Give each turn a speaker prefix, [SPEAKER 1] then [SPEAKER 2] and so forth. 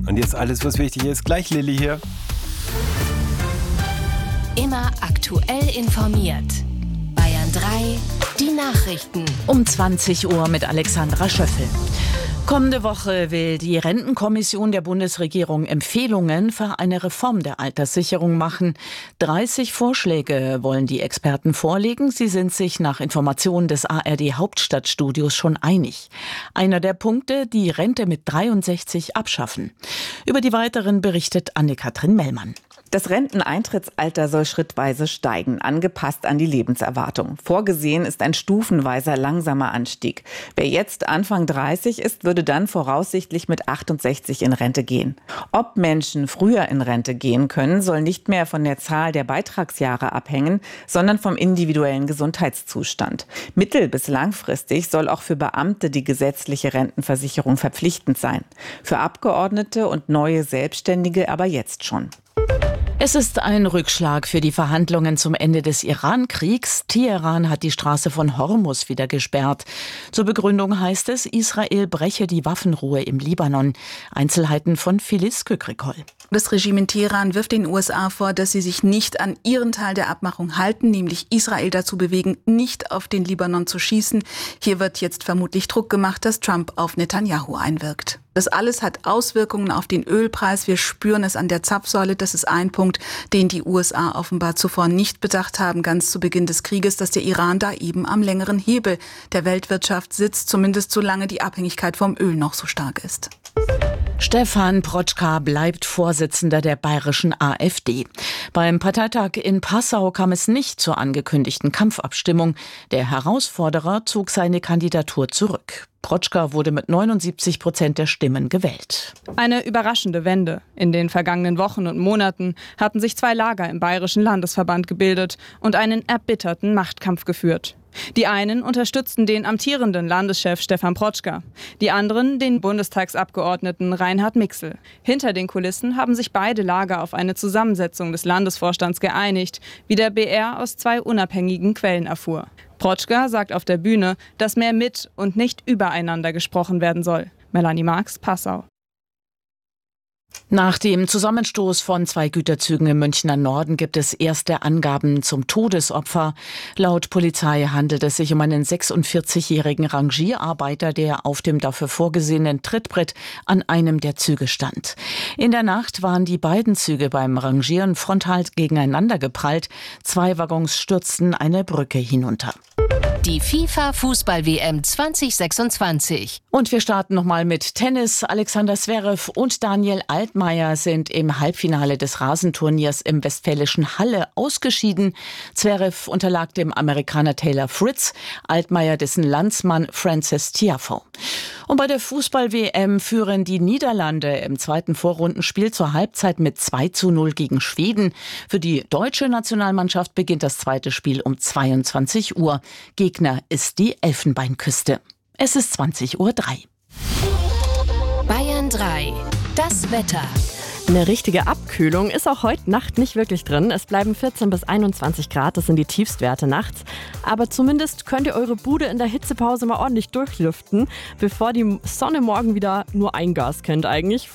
[SPEAKER 1] Und jetzt alles, was wichtig ist. Gleich Lilly hier.
[SPEAKER 2] Immer aktuell informiert. Bayern 3, die Nachrichten.
[SPEAKER 3] Um 20 Uhr mit Alexandra Schöffel. Kommende Woche will die Rentenkommission der Bundesregierung Empfehlungen für eine Reform der Alterssicherung machen. 30 Vorschläge wollen die Experten vorlegen. Sie sind sich nach Informationen des ARD Hauptstadtstudios schon einig. Einer der Punkte, die Rente mit 63 abschaffen. Über die weiteren berichtet Anne-Kathrin Mellmann.
[SPEAKER 4] Das Renteneintrittsalter soll schrittweise steigen, angepasst an die Lebenserwartung. Vorgesehen ist ein stufenweiser langsamer Anstieg. Wer jetzt Anfang 30 ist, würde dann voraussichtlich mit 68 in Rente gehen. Ob Menschen früher in Rente gehen können, soll nicht mehr von der Zahl der Beitragsjahre abhängen, sondern vom individuellen Gesundheitszustand. Mittel- bis langfristig soll auch für Beamte die gesetzliche Rentenversicherung verpflichtend sein. Für Abgeordnete und neue Selbstständige aber jetzt schon.
[SPEAKER 3] Es ist ein Rückschlag für die Verhandlungen zum Ende des Iran-Kriegs. Teheran hat die Straße von Hormuz wieder gesperrt. Zur Begründung heißt es, Israel breche die Waffenruhe im Libanon. Einzelheiten von Phyllis Kükrikol.
[SPEAKER 5] Das Regime in Teheran wirft den USA vor, dass sie sich nicht an ihren Teil der Abmachung halten, nämlich Israel dazu bewegen, nicht auf den Libanon zu schießen. Hier wird jetzt vermutlich Druck gemacht, dass Trump auf Netanyahu einwirkt. Das alles hat Auswirkungen auf den Ölpreis. Wir spüren es an der Zapfsäule. Das ist ein Punkt, den die USA offenbar zuvor nicht bedacht haben, ganz zu Beginn des Krieges, dass der Iran da eben am längeren Hebel der Weltwirtschaft sitzt, zumindest solange die Abhängigkeit vom Öl noch so stark ist.
[SPEAKER 3] Stefan Protschka bleibt Vorsitzender der bayerischen AfD. Beim Parteitag in Passau kam es nicht zur angekündigten Kampfabstimmung. Der Herausforderer zog seine Kandidatur zurück. Protschka wurde mit 79% der Stimmen gewählt.
[SPEAKER 6] Eine überraschende Wende. In den vergangenen Wochen und Monaten hatten sich zwei Lager im Bayerischen Landesverband gebildet und einen erbitterten Machtkampf geführt. Die einen unterstützten den amtierenden Landeschef Stefan Protschka, die anderen den Bundestagsabgeordneten Reinhard Mixel. Hinter den Kulissen haben sich beide Lager auf eine Zusammensetzung des Landesvorstands geeinigt, wie der BR aus zwei unabhängigen Quellen erfuhr. Protschka sagt auf der Bühne, dass mehr mit und nicht übereinander gesprochen werden soll. Melanie Marx, Passau.
[SPEAKER 3] Nach dem Zusammenstoß von zwei Güterzügen im Münchner Norden gibt es erste Angaben zum Todesopfer. Laut Polizei handelt es sich um einen 46-jährigen Rangierarbeiter, der auf dem dafür vorgesehenen Trittbrett an einem der Züge stand. In der Nacht waren die beiden Züge beim Rangieren frontal gegeneinander geprallt. Zwei Waggons stürzten eine Brücke hinunter.
[SPEAKER 2] Die FIFA-Fußball-WM 2026.
[SPEAKER 3] Und wir starten nochmal mit Tennis. Alexander Zverev und Daniel Altmaier sind im Halbfinale des Rasenturniers im westfälischen Halle ausgeschieden. Zverev unterlag dem Amerikaner Taylor Fritz, Altmaier dessen Landsmann Frances Tiafoe. Und bei der Fußball-WM führen die Niederlande im zweiten Vorrundenspiel zur Halbzeit mit 2:0 gegen Schweden. Für die deutsche Nationalmannschaft beginnt das zweite Spiel um 22 Uhr. Gegner ist die Elfenbeinküste. Es ist 20:03 Uhr.
[SPEAKER 2] Bayern 3, das Wetter.
[SPEAKER 7] Eine richtige Abkühlung ist auch heute Nacht nicht wirklich drin. Es bleiben 14 bis 21 Grad, das sind die Tiefstwerte nachts. Aber zumindest könnt ihr eure Bude in der Hitzepause mal ordentlich durchlüften, bevor die Sonne morgen wieder nur ein Gas kennt eigentlich.